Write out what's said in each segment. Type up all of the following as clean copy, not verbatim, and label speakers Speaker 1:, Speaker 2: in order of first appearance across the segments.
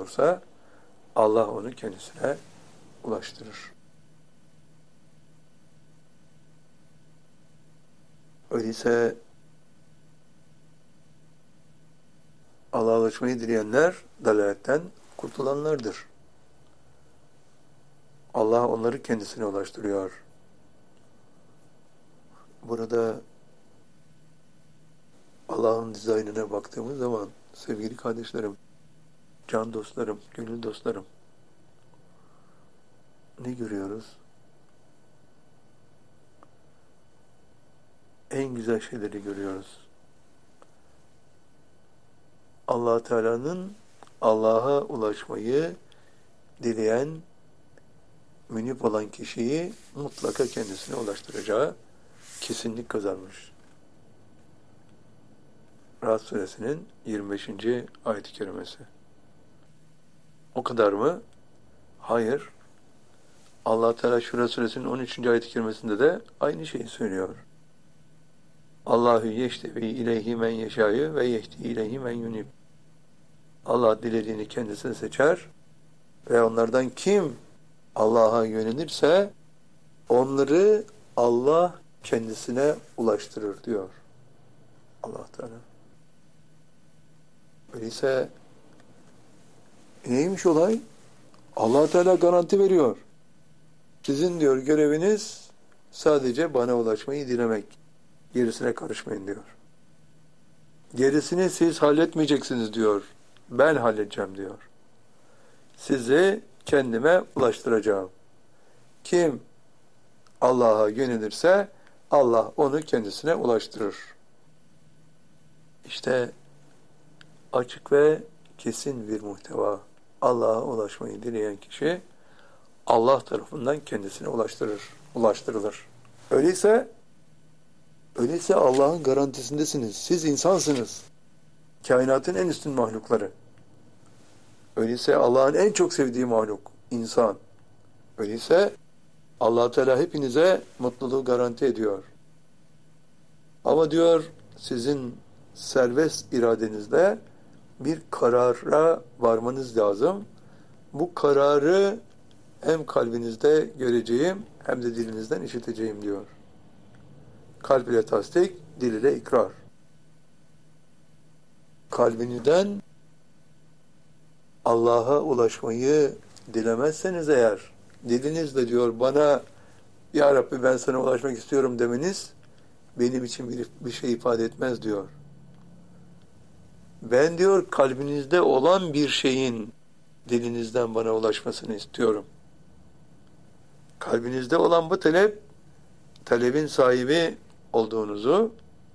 Speaker 1: olursa Allah onu kendisine ulaştırır. Öyleyse Allah'a ulaşmayı dileyenler dalaletten kurtulanlardır. Allah onları kendisine ulaştırıyor. Burada Allah'ın dizaynına baktığımız zaman sevgili kardeşlerim, can dostlarım, gönül dostlarım, ne görüyoruz? En güzel şeyleri görüyoruz. Allah Teala'nın Allah'a ulaşmayı dileyen, münip olan kişiyi mutlaka kendisine ulaştıracağı kesinlik kazanmış. Rahat Suresinin 25. ayet-i kerimesi. O kadar mı? Hayır. Allah Teala Şura Suresinin 13. ayet-i kerimesinde de aynı şeyi söylüyor. Allahu yeştebi ileyhi men yeşâ'yı ve yehdi ileyhi men yunib. Allah dilediğini kendisine seçer ve onlardan kim Allah'a yönelirse onları Allah kendisine ulaştırır diyor Allah Teala. Öyleyse neymiş olay? Allah Teala garanti veriyor. Sizin diyor göreviniz sadece bana ulaşmayı dilemek. Gerisine karışmayın diyor. Gerisini siz halletmeyeceksiniz diyor. Ben halledeceğim diyor. Sizi kendime ulaştıracağım. Kim Allah'a yönelirse Allah onu kendisine ulaştırır. İşte açık ve kesin bir muhteva. Allah'a ulaşmayı dileyen kişi Allah tarafından kendisine ulaştırılır. Öyleyse Allah'ın garantisindesiniz. Siz insansınız. Kainatın en üstün mahlukları. Öyleyse Allah'ın en çok sevdiği mahluk, insan. Öyleyse Allah Teala hepinize mutluluğu garanti ediyor. Ama diyor sizin serbest iradenizle bir karara varmanız lazım. Bu kararı hem kalbinizde göreceğim hem de dilinizden işiteceğim diyor. Kalb ile tasdik, dil ile ikrar. Kalbinizden Allah'a ulaşmayı dilemezseniz eğer, dilinizle diyor bana Ya Rabbi ben sana ulaşmak istiyorum demeniz benim için bir şey ifade etmez diyor. Ben diyor kalbinizde olan bir şeyin dilinizden bana ulaşmasını istiyorum. Kalbinizde olan bu talebin sahibi olduğunuzu,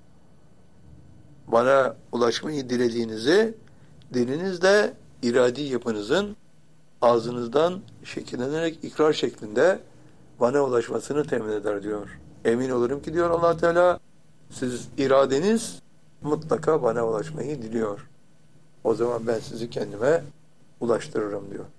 Speaker 1: bana ulaşmayı dilediğinizi, dilinizde iradi yapınızın ağzınızdan şekillenerek ikrar şeklinde bana ulaşmasını temin eder diyor. Emin olurum ki diyor Allah Teala, siz iradeniz mutlaka bana ulaşmayı diliyor. O zaman ben sizi kendime ulaştırırım diyor.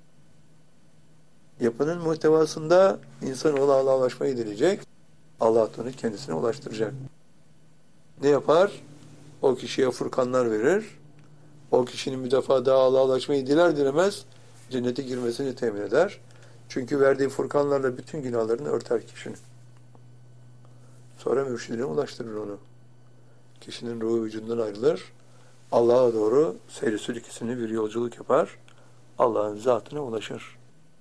Speaker 1: Yapının muhtevasında insanoğlu Allah'a ulaşmayı dileyecek. Allah onu kendisine ulaştıracak. Ne yapar? O kişiye furkanlar verir. O kişinin bir defa daha Allah'a ulaşmayı diler dilemez cennete girmesini temin eder. Çünkü verdiği furkanlarla bütün günahlarını örter kişinin. Sonra mürşidine ulaştırır onu. Kişinin ruhu vücudundan ayrılır. Allah'a doğru seyri sülükesini bir yolculuk yapar. Allah'ın zatına ulaşır.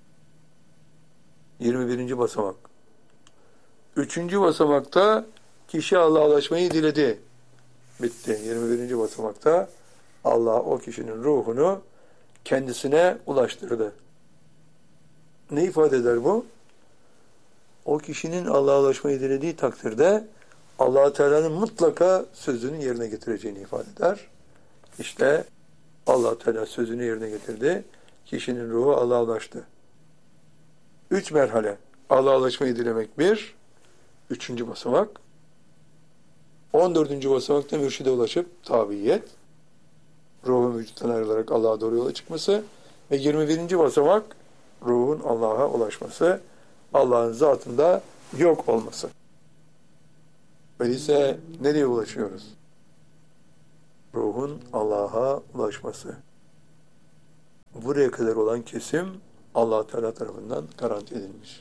Speaker 1: 21. basamak. 3. basamakta kişi Allah'a ulaşmayı diledi. Bitti. 21. basamakta Allah o kişinin ruhunu kendisine ulaştırdı. Ne ifade eder bu? O kişinin Allah'a ulaşmayı dilediği takdirde Allah Teala'nın mutlaka sözünü yerine getireceğini ifade eder. İşte Allah Teala sözünü yerine getirdi. Kişinin ruhu Allah'a ulaştı. 3 merhale. Allah'a ulaşmayı dilemek 1. 3. basamak. 14. basamakta mürşide ulaşıp tabiyet. Ruhun vücuttan ayrılarak Allah'a doğru yola çıkması. Ve 21. basamak ruhun Allah'a ulaşması. Allah'ın zatında yok olması. Öyleyse nereye ulaşıyoruz? Ruhun Allah'a ulaşması. buraya kadar olan kesim Allah Teala tarafından garanti edilmiş.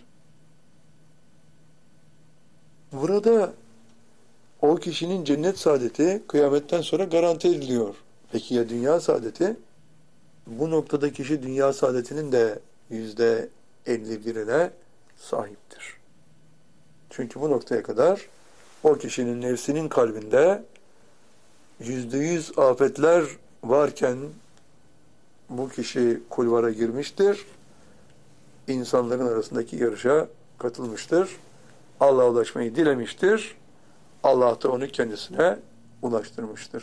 Speaker 1: Burada o kişinin cennet saadeti kıyametten sonra garanti ediliyor. Peki ya dünya saadeti? Bu noktada kişi dünya saadetinin de %51'ine sahiptir. Çünkü bu noktaya kadar o kişinin nefsinin kalbinde %100 afetler varken bu kişi kulvara girmiştir. İnsanların arasındaki yarışa katılmıştır. Allah'a ulaşmayı dilemiştir. Allah da onu kendisine ulaştırmıştır.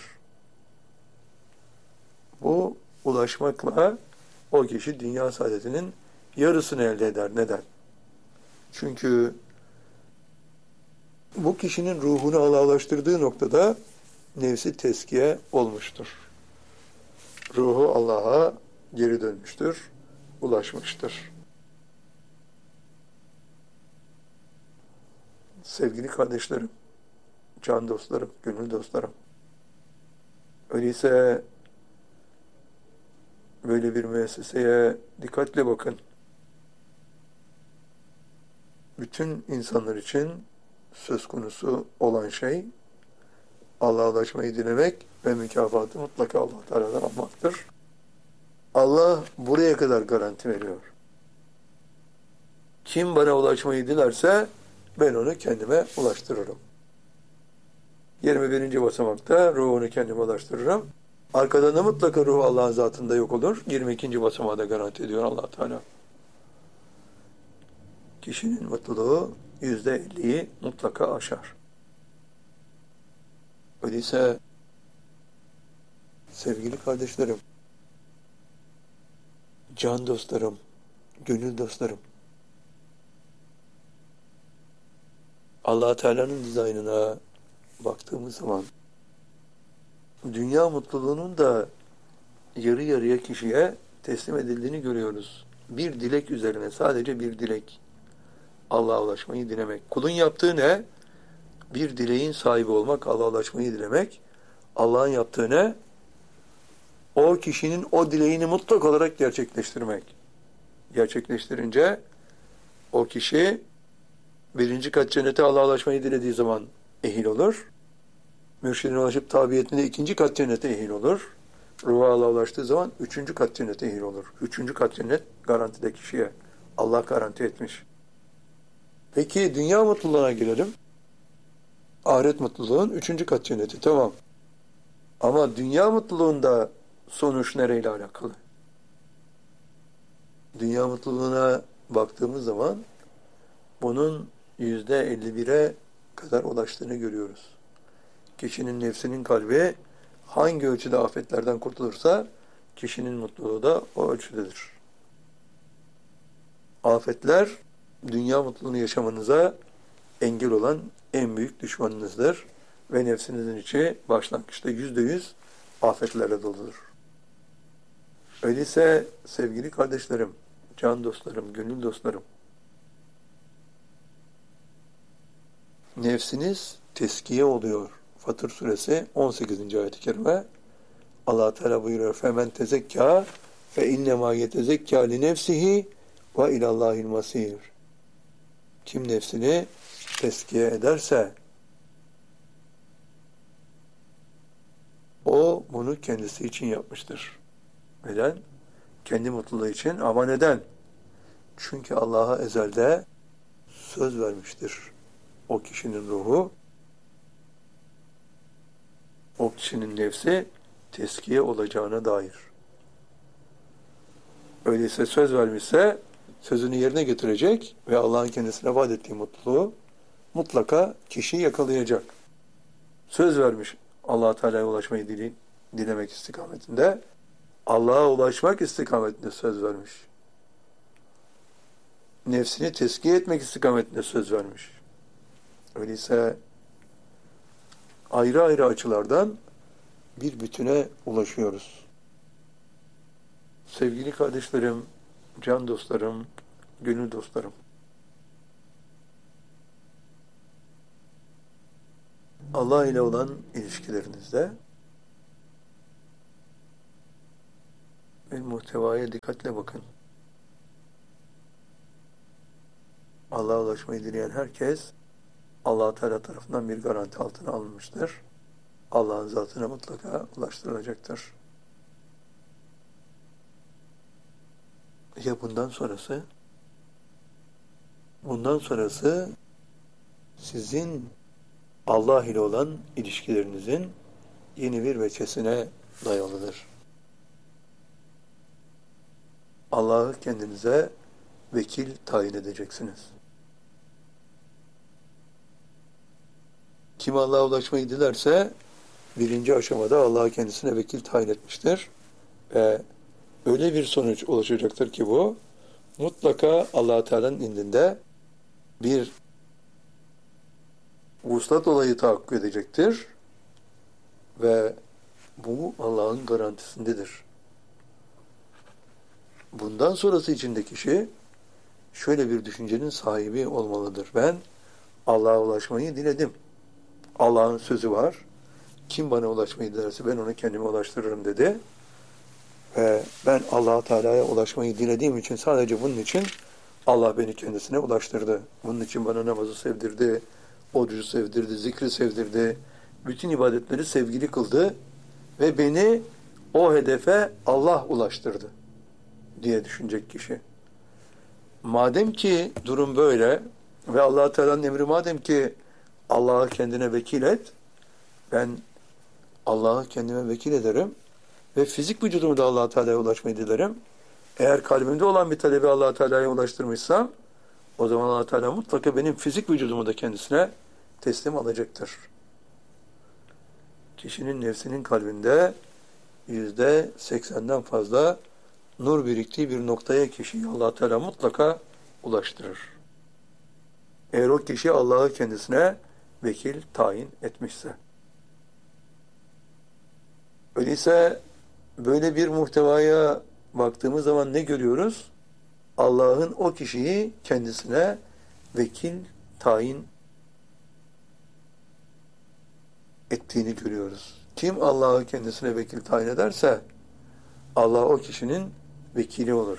Speaker 1: Bu ulaşmakla o kişi dünya saadetinin yarısını elde eder. Neden? Çünkü bu kişinin ruhunu Allah'a ulaştırdığı noktada nefsi teskiye olmuştur. Ruhu Allah'a geri dönmüştür, ulaşmıştır. Sevgili kardeşlerim, can dostlarım, gönül dostlarım. Öyleyse böyle bir müesseseye dikkatle bakın. Bütün insanlar için söz konusu olan şey Allah'a ulaşmayı dilemek ve mükafatı mutlaka Allah Teala'dan almaktır. Allah buraya kadar garanti veriyor. Kim bana ulaşmayı dilerse ben onu kendime ulaştırırım. 21. basamakta ruhunu kendime ulaştırırım. Arkadan da mutlaka ruhu Allah'ın zatında yok olur. 22. basamağı da garanti ediyor Allah Teala. Kişinin mutluluğu %50'yi mutlaka aşar. Öyleyse sevgili kardeşlerim, can dostlarım, gönül dostlarım, Allah Teala'nın dizaynına baktığımız zaman dünya mutluluğunun da yarı yarıya kişiye teslim edildiğini görüyoruz. Bir dilek üzerine, sadece bir dilek. Allah'a ulaşmayı dilemek. Kulun yaptığı ne? Bir dileğin sahibi olmak, Allah'a ulaşmayı dilemek. Allah'ın yaptığı ne? O kişinin o dileğini mutlak olarak gerçekleştirmek. Gerçekleştirince o kişi birinci kat cennete Allah'a ulaşmayı dilediği zaman ehil olur. Mürşidine ulaşıp tabiyetinde ikinci kat cennete ehil olur. Ruha Allah'a ulaştığı zaman üçüncü kat cennete ehil olur. Üçüncü kat cennet garantide kişiye. Allah garanti etmiş. Peki dünya mutluluğuna gelelim. Ahiret mutluluğun üçüncü kat cenneti. Tamam. Ama dünya mutluluğunda sonuç nereyle alakalı? Dünya mutluluğuna baktığımız zaman bunun %51'e kadar ulaştığını görüyoruz. Kişinin nefsinin kalbi hangi ölçüde afetlerden kurtulursa kişinin mutluluğu da o ölçüdedir. Afetler dünya mutluluğunu yaşamanıza engel olan en büyük düşmanınızdır ve nefsinizin içi başlangıçta %100 afetlerle doludur. Öyleyse sevgili kardeşlerim, can dostlarım, gönül dostlarım, nefsiniz teskiye oluyor. Fatır suresi 18. ayet-i kerime Allah Teala buyuruyor: "Femen tezekka fe innema yetezekka li nefsihi ve ilallahil masir." Kim nefsini teskiye ederse o bunu kendisi için yapmıştır. Neden? Kendi mutluluğu için. Ama neden? Çünkü Allah'a ezelde söz vermiştir. O kişinin ruhu, o kişinin nefsi teskiye olacağına dair. Öyleyse söz vermişse sözünü yerine getirecek ve Allah'ın kendisine vaat ettiği mutluluğu mutlaka kişi yakalayacak. Söz vermiş Allah-u Teala'ya ulaşmayı dilemek istikametinde, Allah'a ulaşmak istikametinde söz vermiş. Nefsini teskiye etmek istikametinde söz vermiş. Öyleyse ayrı ayrı açılardan bir bütüne ulaşıyoruz. Sevgili kardeşlerim, can dostlarım, gönül dostlarım, Allah ile olan ilişkilerinizde muhtevaya dikkatle bakın. Allah'a ulaşmayı dileyen herkes Allah Teala tarafından bir garanti altına alınmıştır. Allah'ın zatına mutlaka ulaştırılacaktır. Ya bundan sonrası? Bundan sonrası sizin Allah ile olan ilişkilerinizin yeni bir veçesine dayalıdır. Allah'ı kendinize vekil tayin edeceksiniz. Kim Allah'a ulaşmayı dilerse birinci aşamada Allah'ı kendisine vekil tayin etmiştir. Ve öyle bir sonuç ulaşacaktır ki bu mutlaka Allah-u Teala'nın indinde bir vuslat olayı tahakkuk edecektir. Ve bu Allah'ın garantisindedir. Bundan sonrası için de kişi şöyle bir düşüncenin sahibi olmalıdır. Ben Allah'a ulaşmayı diledim. Allah'ın sözü var. Kim bana ulaşmayı dilerse ben onu kendime ulaştırırım dedi. Ve ben Allah-u Teala'ya ulaşmayı dilediğim için sadece bunun için Allah beni kendisine ulaştırdı. Bunun için bana namazı sevdirdi, orucu sevdirdi, zikri sevdirdi. Bütün ibadetleri sevgili kıldı ve beni o hedefe Allah ulaştırdı diye düşünecek kişi. Madem ki durum böyle ve Allah Teala'nın emri madem ki Allah'ı kendine vekil et, ben Allah'ı kendime vekil ederim ve fizik vücudumu da Allah Teala'ya ulaşmayı dilerim. Eğer kalbimde olan bir talebi Allah Teala'ya ulaştırmışsam, o zaman Allah Teala mutlaka benim fizik vücudumu da kendisine teslim alacaktır. Kişinin nefsinin kalbinde %80'den fazla nur biriktiği bir noktaya kişiyi Allah Teala mutlaka ulaştırır. Eğer o kişi Allah'ı kendisine vekil tayin etmişse. Öyleyse böyle bir muhtevaya baktığımız zaman ne görüyoruz? Allah'ın o kişiyi kendisine vekil tayin ettiğini görüyoruz. Kim Allah'ı kendisine vekil tayin ederse Allah o kişinin vekili olur.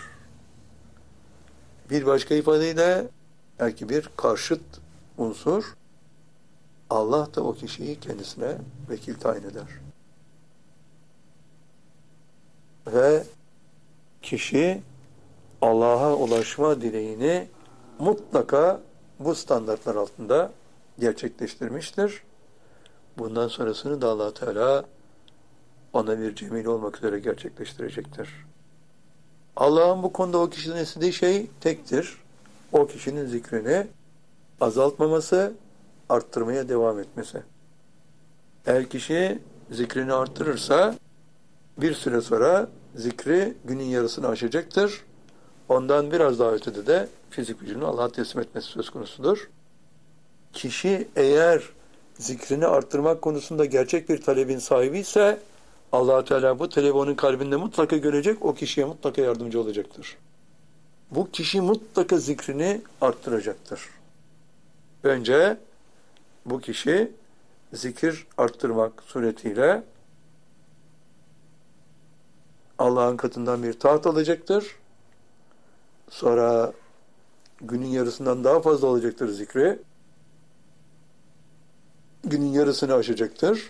Speaker 1: Bir başka ifadeyle belki bir karşıt unsur Allah da o kişiyi kendisine vekil tayin eder. Ve kişi Allah'a ulaşma dileğini mutlaka bu standartlar altında gerçekleştirmiştir. Bundan sonrasını da Allah Teala ona bir cemil olmak üzere gerçekleştirecektir. Allah'ın bu konuda o kişiden istediği şey tektir. O kişinin zikrini azaltmaması, arttırmaya devam etmesi. Eğer kişi zikrini arttırırsa bir süre sonra zikri günün yarısını aşacaktır. Ondan biraz daha ötede de fizik gücünü Allah'a teslim etmesi söz konusudur. Kişi eğer zikrini arttırmak konusunda gerçek bir talebin sahibi ise Allah Teala bu talebi onun kalbinde mutlaka görecek, o kişiye mutlaka yardımcı olacaktır. Bu kişi mutlaka zikrini arttıracaktır. Önce bu kişi zikir arttırmak suretiyle Allah'ın katından bir taht alacaktır. Sonra günün yarısından daha fazla olacaktır zikri. Günün yarısını aşacaktır.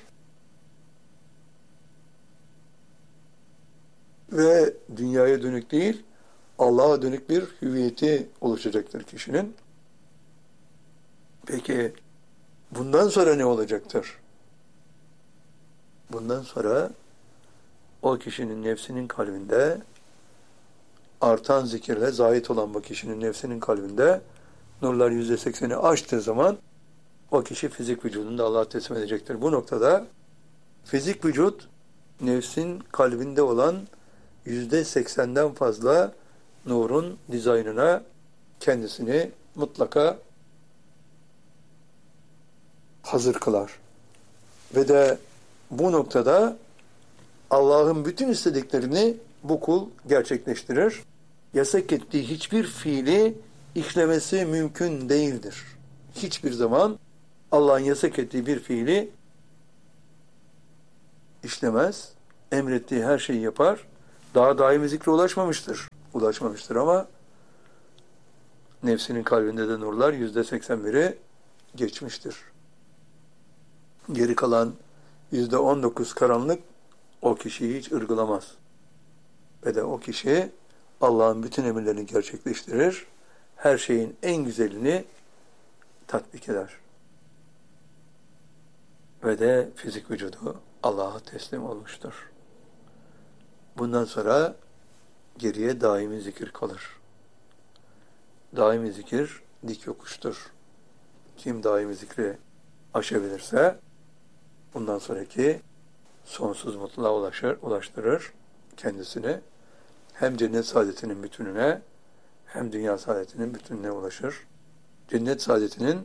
Speaker 1: Ve dünyaya dönük değil, Allah'a dönük bir hüviyeti oluşacaktır kişinin. Peki bundan sonra ne olacaktır? Bundan sonra o kişinin nefsinin kalbinde artan zikirle zahit olan bu kişinin nefsinin kalbinde nurlar %80'i aştığı zaman o kişi fizik vücudunu da Allah'a teslim edecektir. Bu noktada fizik vücut nefsin kalbinde olan %80'den fazla nurun dizaynına kendisini mutlaka hazır kılar. Ve de bu noktada Allah'ın bütün istediklerini bu kul gerçekleştirir. Yasak ettiği hiçbir fiili işlemesi mümkün değildir. Hiçbir zaman Allah'ın yasak ettiği bir fiili işlemez. Emrettiği her şeyi yapar. Daha daimi zikre ulaşmamıştır ama nefsinin kalbinde de nurlar %81'i geçmiştir. Geri kalan %19 karanlık o kişiyi hiç ırgılamaz. Ve de o kişi Allah'ın bütün emirlerini gerçekleştirir, her şeyin en güzelini tatbik eder. Ve de fizik vücudu Allah'a teslim olmuştur. Bundan sonra geriye daimi zikir kalır. Daimi zikir dik yokuştur. Kim daimi zikri aşabilirse bundan sonraki sonsuz mutluluğa ulaştırır kendisini. Hem cennet saadetinin bütününe hem dünya saadetinin bütününe ulaşır. Cennet saadetinin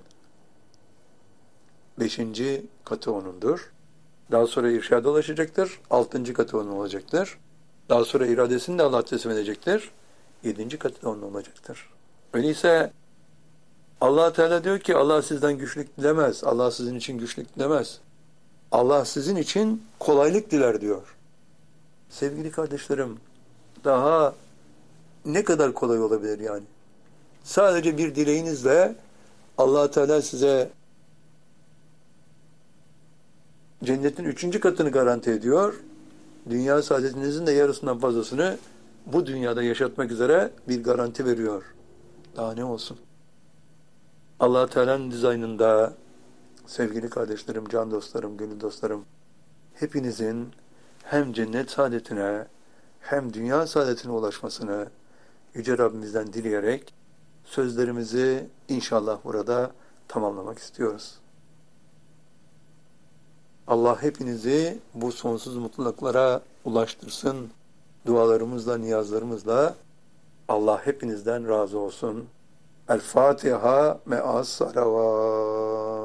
Speaker 1: 5. katı onundur. Daha sonra irşada ulaşacaktır. 6. katı onun olacaktır. Daha sonra iradesini de Allah teslim edecektir. 7. katı da onun olacaktır. Öyleyse Allah Teala diyor ki Allah sizden güçlük dilemez. Allah sizin için güçlük dilemez. Allah sizin için kolaylık diler diyor. Sevgili kardeşlerim, daha ne kadar kolay olabilir yani? Sadece bir dileğinizle Allah Teala size cennetin 3. katını garanti ediyor. Dünya saadetinizin de yarısından fazlasını bu dünyada yaşatmak üzere bir garanti veriyor. Daha ne olsun? Allah Teala'nın dizaynında sevgili kardeşlerim, can dostlarım, gönül dostlarım, hepinizin hem cennet saadetine hem dünya saadetine ulaşmasını Yüce Rabbimizden dileyerek sözlerimizi inşallah burada tamamlamak istiyoruz. Allah hepinizi bu sonsuz mutluluklara ulaştırsın. Dualarımızla, niyazlarımızla Allah hepinizden razı olsun. El Fatiha me'as salavat.